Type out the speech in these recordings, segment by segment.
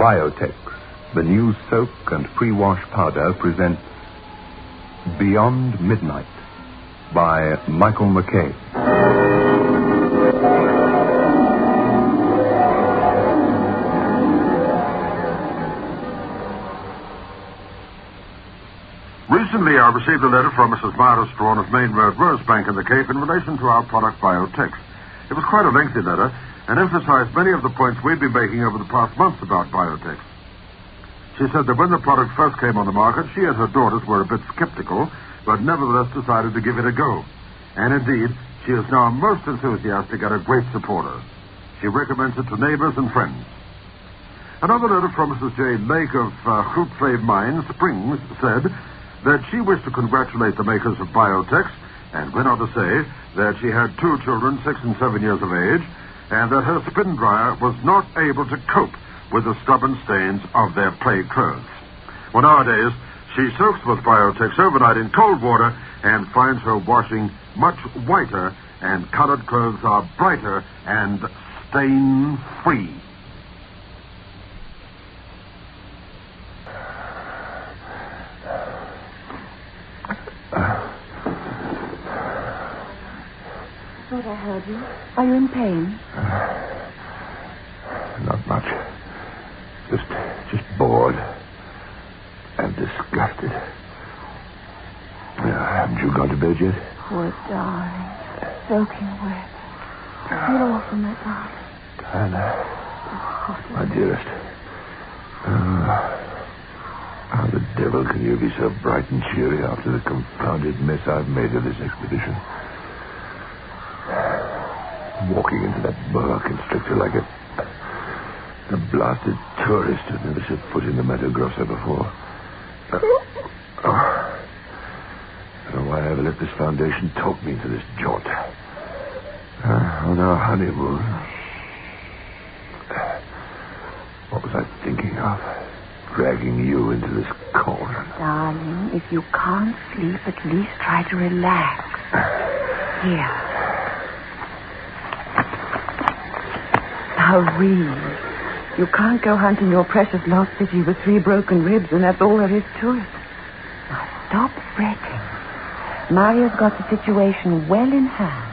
Biotex, the new soak and pre-wash powder, presents Beyond Midnight by Michael McKay. Recently, I received a letter from Mrs. Myra Strawn of Main Road, Rosebank in the Cape in relation to our product Biotex. It was quite a lengthy letter and emphasized many of the points we've been making over the past months about Biotex. She said that when the product first came on the market, she and her daughters were a bit skeptical, but nevertheless decided to give it a go. And indeed, she is now most enthusiastic and a great supporter. She recommends it to neighbors and friends. Another letter from Mrs. J. Lake of Hootflave Mines, Springs, said that she wished to congratulate the makers of Biotex and went on to say that she had 2 children, 6 and 7 years of age, and that her spin dryer was not able to cope with the stubborn stains of their play clothes. Well, nowadays, she soaks with Biotex overnight in cold water and finds her washing much whiter, and colored clothes are brighter and stain-free. Thought I heard you. Are you in pain? Not much. Just bored and disgusted. Haven't you gone to bed yet? Poor darling. Soaking wet. Get off from that darling. Diana, my dearest. How the devil can you be so bright and cheery after the confounded mess I've made of this expedition? Walking into that boa constrictor like a blasted tourist who'd never set foot in the Mato Grosso before. I don't know why I ever let this foundation talk me into this jaunt. On our honeymoon. What was I thinking of? Dragging you into this cauldron. Darling, if you can't sleep, at least try to relax. Here. Now read. You can't go hunting your precious lost city with 3 broken ribs, and that's all there is to it. Now stop fretting. Mario's got the situation well in hand.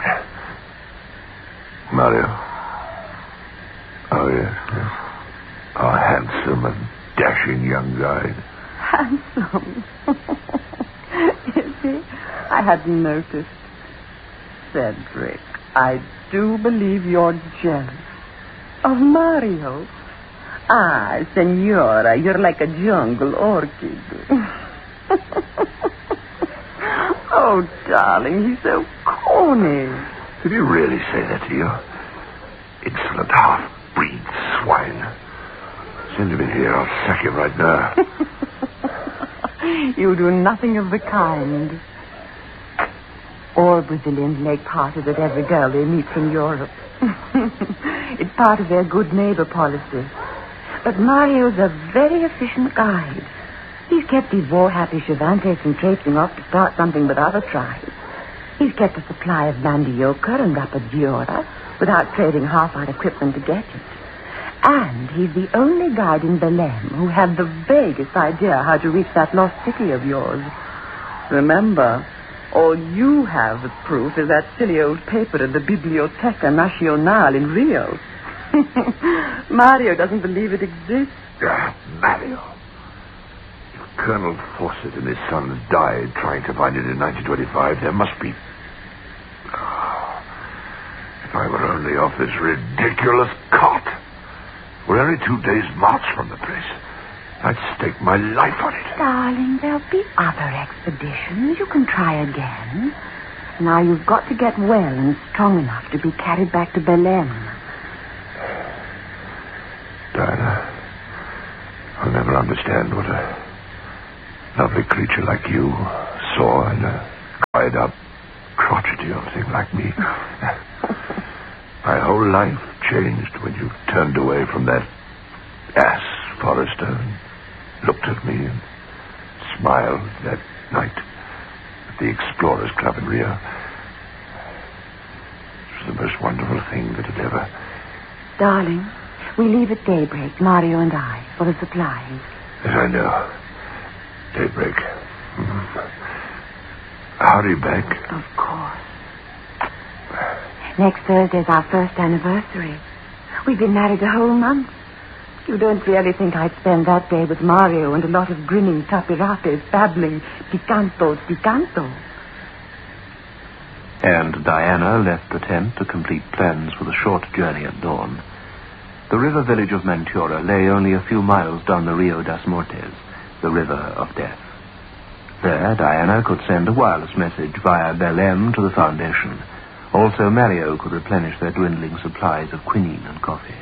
Mario. Oh, yes. Our handsome and dashing young guide. Handsome. Is he? I hadn't noticed. Cedric, I do believe you're jealous. Of Mario? Ah, Senora, you're like a jungle orchid. Oh, darling, he's so corny. Did he really say that to you? Insolent half-breed swine. Send him in here. I'll sack him right now. You do nothing of the kind. All Brazilians make parties at every girl they meet from Europe. It's part of their good neighbor policy. But Mario's a very efficient guide. He's kept these war-happy Cervantes from traipsing off to start something with other tribes. He's kept a supply of mandioca and rapadura without trading half our equipment to get it. And he's the only guide in Belém who had the vaguest idea how to reach that lost city of yours. Remember, all you have as proof is that silly old paper in the Biblioteca Nacional in Rio. Mario doesn't believe it exists. Mario. If Colonel Fawcett and his sons died trying to find it in 1925, there must be... if I were only off this ridiculous cot. We're only 2 days' march from the place. I'd stake my life on it. Darling, there'll be other expeditions. You can try again. Now you've got to get well and strong enough to be carried back to Belém. Diana, I'll never understand what a lovely creature like you saw in a dried-up, crotchety old thing like me. My whole life changed when you turned away from that ass Forrester and looked at me and smiled that night at the Explorers Club in Rio. It was the most wonderful thing that had ever... Darling, We leave at daybreak, Mario and I, for the supplies. Yes, I know. Daybreak. Hurry back. Of course. Next Thursday's our first anniversary. We've been married a whole month. You don't really think I'd spend that day with Mario and a lot of grinning tapirapes babbling picanto. And Diana left the tent to complete plans for the short journey at dawn. The river village of Mantura lay only a few miles down the Rio das Mortes, the river of death. There, Diana could send a wireless message via Belém to the Foundation. Also, Mario could replenish their dwindling supplies of quinine and coffee.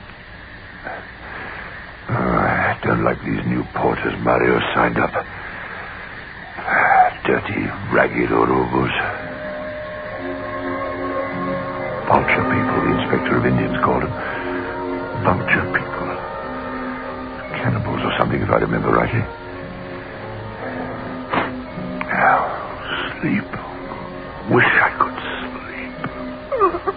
I don't like these new porters Mario signed up. Dirty, ragged urubus. Vulture people, the inspector of Indians called them. Vulture people. Cannibals or something, if I remember rightly. Now, sleep. Wish I could sleep.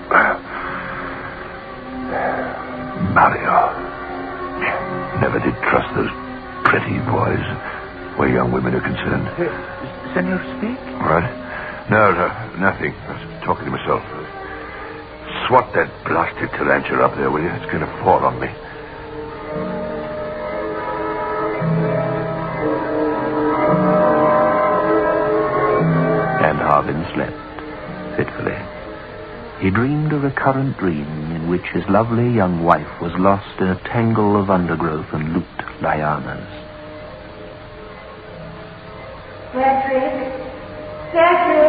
Mario. Never did trust those pretty boys where young women are concerned. Senor, speak? All right. No, nothing. I was talking to myself. Swat that blasted tarantula up there, will you? It's going to fall on me. And Harvin slept fitfully. He dreamed a recurrent dream in which his lovely young wife was lost in a tangle of undergrowth and looped lianas. Patrick? Patrick?